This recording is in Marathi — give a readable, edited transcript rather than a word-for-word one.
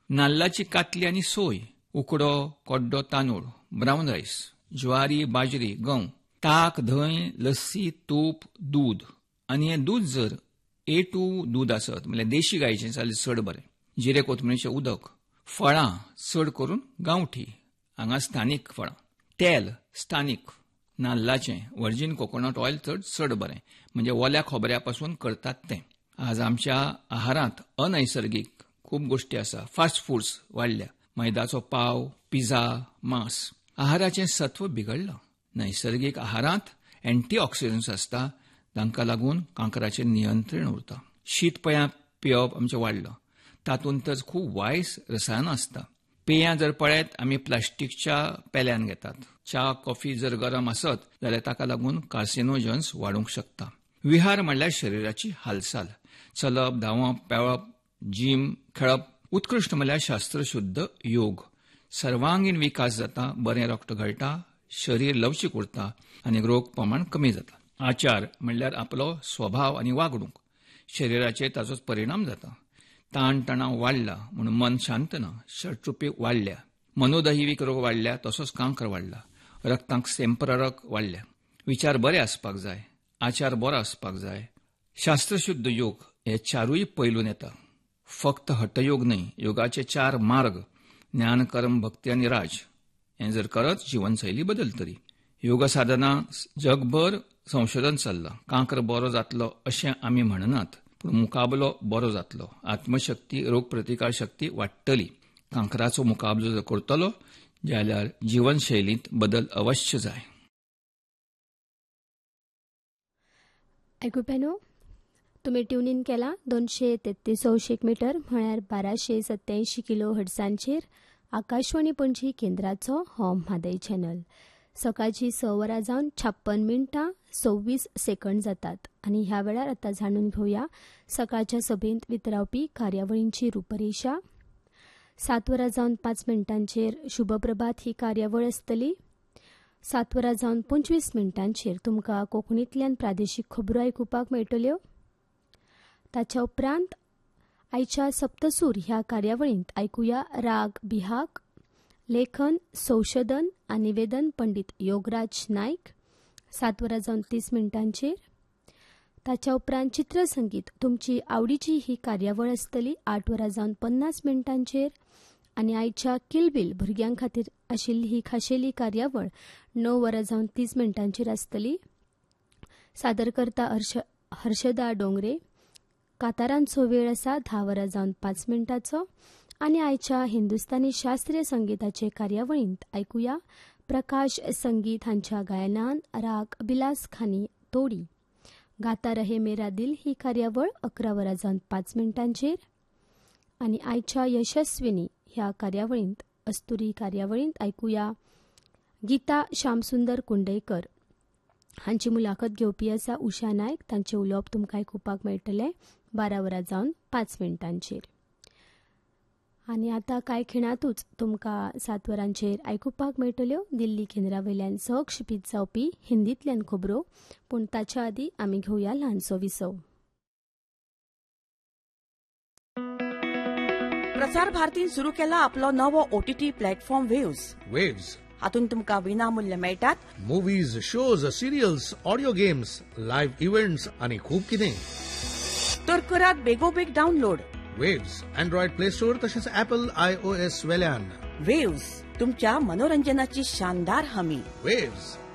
नाल्लाची कातली आनी सोय, उकडो, कोड्डो तांदूळ, ब्रावन रायस, ज्वारी, बाजरी, गंव, ताक, धंय, लस्सी, तूप, दूद. आनी हें दूद जर A2 दूद आसत म्हणल्यार देशी गायेचें जाल्यार चड बरें. जिरे कोथमिरेचें उदक, फळां चड करून गांवठी, हांगा स्थानीक फळां, तेल स्थानीक, नाल्लाचें वर्जीन कोकोनट ऑयल तर चड बरें म्हणजे ओल्या खोबऱ्या पासून करतात तें. आज आमच्या आहारांत अनैसर्गीक खूब गोश्टी आसा. फास्ट फूड्स वाडल्या, मैदाचो पाव, पिझ्झा, मांस. आहाराचें सत्व बिगडलां. नैसर्गीक आहारांत अँटीऑक्सिडंट्स आसता, तांकां लागून कांकराचेर नियंत्रण उरता. शीत पेयां पियप आमचें वाडलां, तातूंतच खूब वायस रसायनां आसता. पेयां जर पळयत आमी प्लास्टिकच्या पेल्यान घेतात. च्या कॉफी जर गरम आसत जाल्यार ताका लागून कार्सिनोजन्स वाडूंक शकता. विहार म्हणल्यार शरिराची हालचाल, चलप, धांवप, पेळप, जिम, खेळप. उत्कृश्ट म्हणल्यार शास्त्रशुद्ध योग. सर्वांगीण विकास जाता, बरें रक्त घडटा, शरीर लवचीक उरता आनी रोग प्रमाण कमी जाता. आचार म्हणल्यार आपलो स्वभाव आनी वागणूक, शरिराचेर ताचो परिणाम जाता. ताण तणाव वाडला म्हणून मन शांत ना, षटरूपी वाडल्या, मनोदैविक रोग वाडल्या, तसोच कांकर वाडला, रक्तांत सेंप्ररक वाडल्या. विचार बरे आसपाक जाय, आचार बरो आसपाक जाय. शास्त्रशुद्ध योग हे चारूय पैलून येता. फक्त हठयोग न्हय, योगाचे 4 मार्ग ज्ञान, कर्म, भक्ती आनी राज हें जर करत जीवनशैली बदलतली. योग साधना जगभर संशोधन चल्लां. कांकर बरो जातलो अशें आमी म्हणनात, पूण मुकाबलो बरो जातलो. आत्मशक्ती, रोगप्रतिकार शक्ती वाडटली. कांकराचो मुकाबलो जर करतलो जाल्यार जीवनशैलींत बदल अवश्य जाय. ऐकुप्यानो, तुम्ही ट्यून इन केला 233 मीटर म्हळ्यार 1287 किलो हर्ट्झांचेर आकाशवाणी पणजी केंद्राचो हो म्हादय चॅनल. सकाळची 6 वरां जावन 56 मिनटां 26 सेकंड जातात आनी ह्या वेळार आतां जाणून घेवया सकाळच्या सभेंत वितरावपी कार्यावळींची रुपरेषा. 7 वरां जावन 5 मिनटांचेर शुभप्रभात ही कार्यावळ आसतली. 7 वरां जावन 25 मिनटांचेर तुमकां कोंकणींतल्यान प्रादेशीक खबरो आयकुपाक मेळटल्यो. ताच्या उपरांत आयच्या सप्तसूर ह्या कार्यावळींत आयकुया राग बिहाग, लेखन, संशोधन आनी निवेदन पंडित योगराज नायक. 7 वरां जावन 30 मिनटांचेर. ताच्या उपरांत चित्रसंगीत तुमची आवडीची ही कार्यावळ आसतली 8 वरां जावन 50 मिनटांचेर. आनी आयच्या किलबिल भुरग्यां खातीर आशिल्ली ही खाशेली कार्यावळ 9 वरां जावन 30 मिनटांचेर आसतली. सादरकर्ता हर्षदा डोंगरे. कातारांचो वेळ आसा 10 वरां जावन 5 मिनटांचो. आनी आयच्या हिंदुस्तानी शास्त्रीय संगीताचे कार्यावळींत आयकुया प्रकाश संगीत हांच्या गायनान राग बिलास खानी तोडी. गाता रहे मेरा दिल ही कार्यावळ 11 वरां जावन 5 मिनटांचेर. आनी आयच्या यशस्विनी ह्या कार्यावळींत अस्तुरी कार्यावळींत आयकुया गीता श्यामसुंदर कुंडयकर हांची मुलाखत घेवपी आसा उषा नायक. तांचे उलोवप तुमकां आयकुपाक मेळटलें 12 वरां जावन 5 मिनटांचेर. आनी आतां कांय खिणातूच तुमकां 7 वरांचेर आयकुपाक मेळटल्यो दिल्ली केंद्रावयल्यान सहक्षेपीत जावपी हिंदींतल्यान खबरो. पूण ताच्या आदीं आमी घेवया ल्हानसो विसव. प्रसार भारतीन सुरू केला आपलो नवो OTT प्लॅटफॉर्म वेव्स. हातूंत तुमकां विनामूल्य मेळटात movies, shows, serials, audio games, live events आनी खूब कितें. तर करात बेगोबेग download. Waves Android play store तशेंच ऍपल iOS वेल्यान. वेव्स तुमच्या मनोरंजनाची शानदार हमी. वेव्स